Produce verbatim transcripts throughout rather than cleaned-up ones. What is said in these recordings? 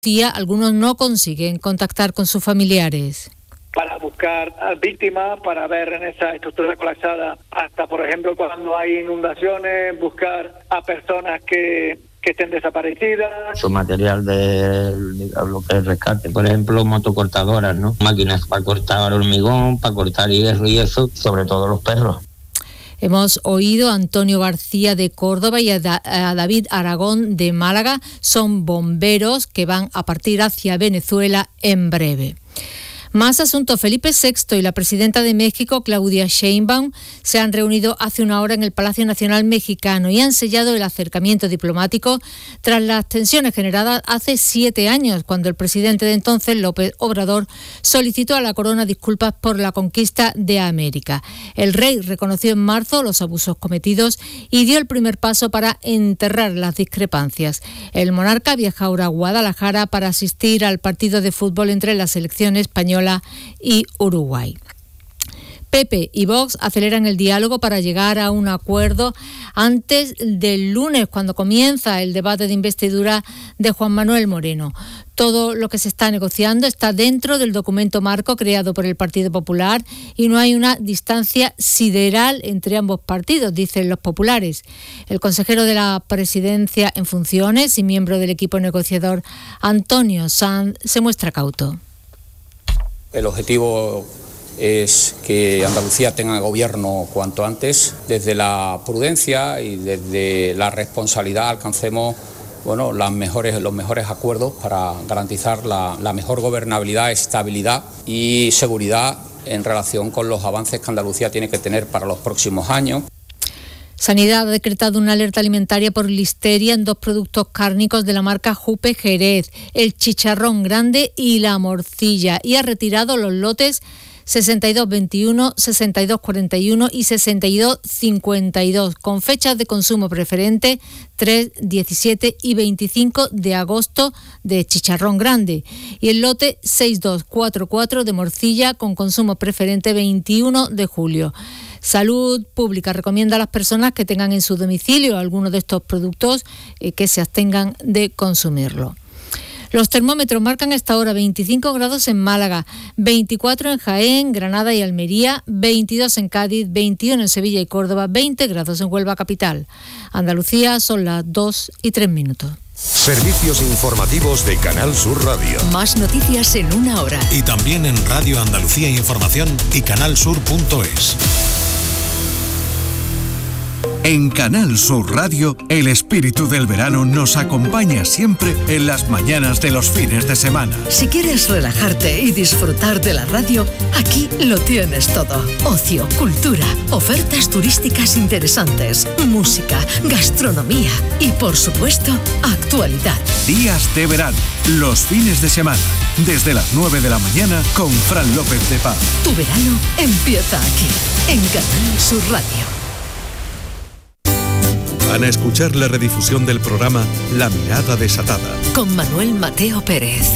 Algunos no consiguen contactar con sus familiares. Para buscar a víctimas, para ver en esa estructura colapsada, hasta por ejemplo cuando hay inundaciones, buscar a personas que, que estén desaparecidas. Su material de lo que es rescate, por ejemplo, motocortadoras, ¿no? Máquinas para cortar hormigón, para cortar hierro y eso, sobre todo los perros. Hemos oído a Antonio García de Córdoba y a, da- a David Aragón de Málaga. Son bomberos que van a partir hacia Venezuela en breve. Más asuntos. Felipe sexto y la presidenta de México, Claudia Sheinbaum, se han reunido hace una hora en el Palacio Nacional Mexicano y han sellado el acercamiento diplomático tras las tensiones generadas hace siete años, cuando el presidente de entonces, López Obrador, solicitó a la corona disculpas por la conquista de América. El rey reconoció en marzo los abusos cometidos y dio el primer paso para enterrar las discrepancias. El monarca viaja ahora a Guadalajara para asistir al partido de fútbol entre la selección española y Uruguay. P P y Vox aceleran el diálogo para llegar a un acuerdo antes del lunes, cuando comienza el debate de investidura de Juan Manuel Moreno. Todo lo que se está negociando está dentro del documento marco creado por el Partido Popular y no hay una distancia sideral entre ambos partidos, dicen los populares. El consejero de la Presidencia en funciones y miembro del equipo negociador, Antonio Sanz, se muestra cauto. El objetivo es que Andalucía tenga gobierno cuanto antes. Desde la prudencia y desde la responsabilidad alcancemos bueno, las mejores, los mejores acuerdos para garantizar la, la mejor gobernabilidad, estabilidad y seguridad en relación con los avances que Andalucía tiene que tener para los próximos años. Sanidad ha decretado una alerta alimentaria por listeria en dos productos cárnicos de la marca Jupe Jerez, el chicharrón grande y la morcilla, y ha retirado los lotes sesenta y dos veintiuno, sesenta y dos cuarenta y uno y sesenta y dos cincuenta y dos, con fechas de consumo preferente tres, diecisiete y veinticinco de agosto de chicharrón grande, y el lote sesenta y dos cuarenta y cuatro de morcilla con consumo preferente veintiuno de julio. Salud Pública recomienda a las personas que tengan en su domicilio alguno de estos productos eh, que se abstengan de consumirlo. Los termómetros marcan hasta ahora veinticinco grados en Málaga, veinticuatro en Jaén, Granada y Almería, veintidós en Cádiz, veintiuno en Sevilla y Córdoba, veinte grados en Huelva capital. Andalucía son las dos y tres minutos. Servicios informativos de Canal Sur Radio. Más noticias en una hora. Y también en Radio Andalucía Información y canalsur punto es. En Canal Sur Radio, el espíritu del verano nos acompaña siempre en las mañanas de los fines de semana. Si quieres relajarte y disfrutar de la radio, aquí lo tienes todo. Ocio, cultura, ofertas turísticas interesantes, música, gastronomía y, por supuesto, actualidad. Días de verano, los fines de semana, desde las nueve de la mañana con Fran López de Paz. Tu verano empieza aquí, en Canal Sur Radio. Van a escuchar la redifusión del programa La Mirada Desatada, con Manuel Mateo Pérez.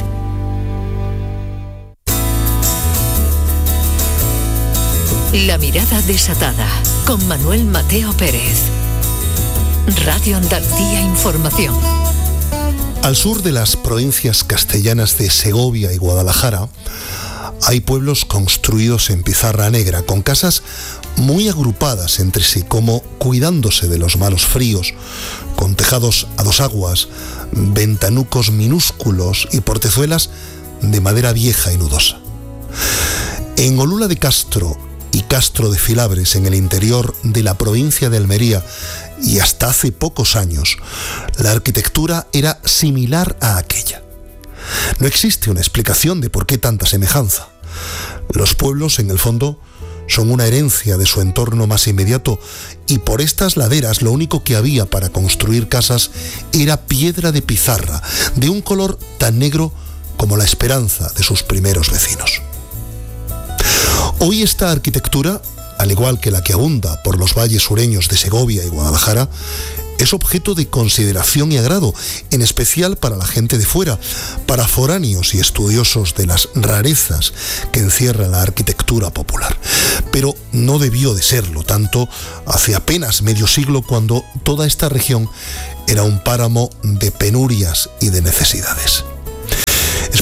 La Mirada Desatada, con Manuel Mateo Pérez. Radio Andalucía Información. Al sur de las provincias castellanas de Segovia y Guadalajara, hay pueblos construidos en pizarra negra, con casas muy agrupadas entre sí, como cuidándose de los malos fríos, con tejados a dos aguas, ventanucos minúsculos y portezuelas de madera vieja y nudosa. En Olula de Castro y Castro de Filabres, en el interior de la provincia de Almería, y hasta hace pocos años, la arquitectura era similar a aquella. No existe una explicación de por qué tanta semejanza. Los pueblos, en el fondo, son una herencia de su entorno más inmediato, y por estas laderas lo único que había para construir casas era piedra de pizarra, de un color tan negro como la esperanza de sus primeros vecinos. Hoy esta arquitectura, al igual que la que abunda por los valles sureños de Segovia y Guadalajara, es objeto de consideración y agrado, en especial para la gente de fuera, para foráneos y estudiosos de las rarezas que encierra la arquitectura popular. Pero no debió de serlo tanto hace apenas medio siglo, cuando toda esta región era un páramo de penurias y de necesidades.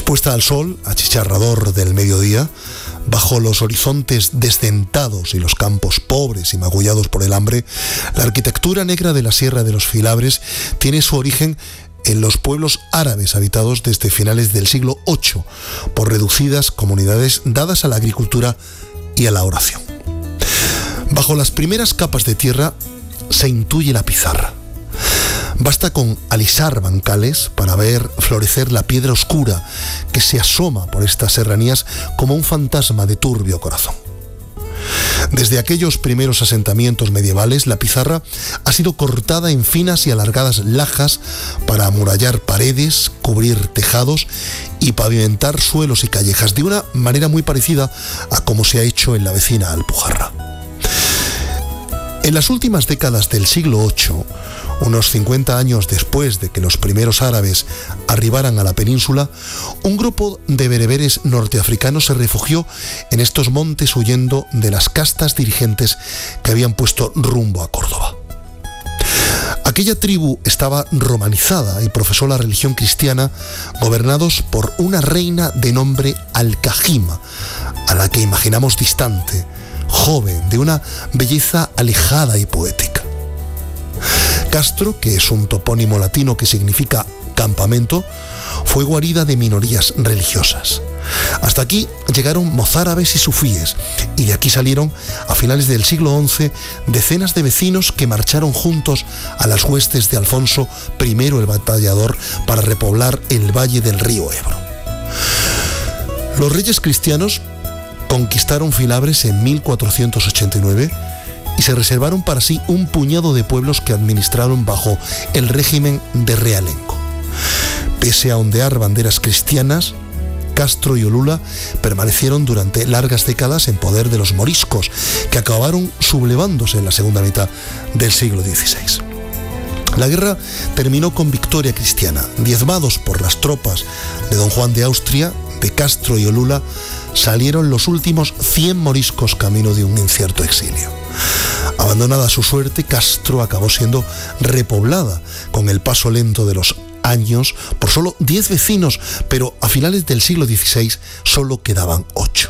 Expuesta al sol, achicharrador del mediodía, bajo los horizontes desdentados y los campos pobres y magullados por el hambre, la arquitectura negra de la Sierra de los Filabres tiene su origen en los pueblos árabes habitados desde finales del siglo ocho por reducidas comunidades dadas a la agricultura y a la oración. Bajo las primeras capas de tierra se intuye la pizarra. Basta con alisar bancales para ver florecer la piedra oscura que se asoma por estas serranías como un fantasma de turbio corazón. Desde aquellos primeros asentamientos medievales, la pizarra ha sido cortada en finas y alargadas lajas para amurallar paredes, cubrir tejados y pavimentar suelos y callejas, de una manera muy parecida a como se ha hecho en la vecina Alpujarra. En las últimas décadas del siglo ocho, unos cincuenta años después de que los primeros árabes arribaran a la península, un grupo de bereberes norteafricanos se refugió en estos montes huyendo de las castas dirigentes que habían puesto rumbo a Córdoba. Aquella tribu estaba romanizada y profesó la religión cristiana, gobernados por una reina de nombre Al-Kahima, a la que imaginamos distante, joven, de una belleza alejada y poética. Castro, que es un topónimo latino que significa campamento, fue guarida de minorías religiosas. Hasta aquí llegaron mozárabes y sufíes, y de aquí salieron, a finales del siglo once, decenas de vecinos que marcharon juntos a las huestes de Alfonso primero el Batallador para repoblar el valle del río Ebro. Los reyes cristianos conquistaron Filabres en mil cuatrocientos ochenta y nueve y se reservaron para sí un puñado de pueblos que administraron bajo el régimen de realengo. Pese a ondear banderas cristianas, Castro y Olula permanecieron durante largas décadas en poder de los moriscos, que acabaron sublevándose en la segunda mitad del siglo dieciséis. La guerra terminó con victoria cristiana. Diezmados por las tropas de don Juan de Austria, de Castro y Olula salieron los últimos cien moriscos camino de un incierto exilio. Abandonada su suerte, Castro acabó siendo repoblada con el paso lento de los años por solo diez vecinos, pero a finales del siglo dieciséis solo quedaban ocho.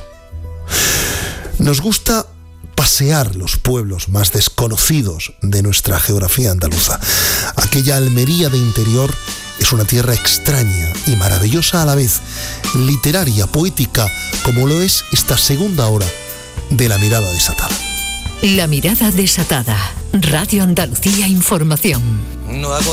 Nos gusta pasear los pueblos más desconocidos de nuestra geografía andaluza. Aquella Almería de interior es una tierra extraña y maravillosa a la vez, literaria, poética, como lo es esta segunda hora de La Mirada Desatada. La Mirada Desatada. Radio Andalucía Información. No hago